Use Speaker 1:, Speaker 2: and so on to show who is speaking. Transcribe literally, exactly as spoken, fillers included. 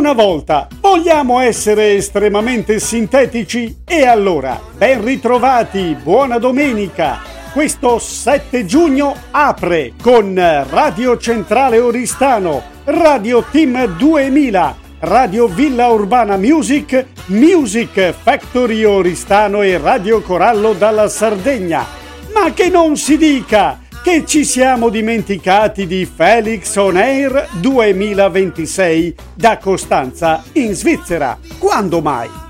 Speaker 1: una volta. Vogliamo essere estremamente sintetici? E allora, ben ritrovati, buona domenica! Questo sette giugno apre con Radio Centrale Oristano, Radio Team duemila, Radio Villa Urbana Music, Music Factory Oristano e Radio Corallo dalla Sardegna. Ma che non si dica che ci siamo dimenticati di Felix On Air duemilaventisei da Costanza in Svizzera. Quando mai?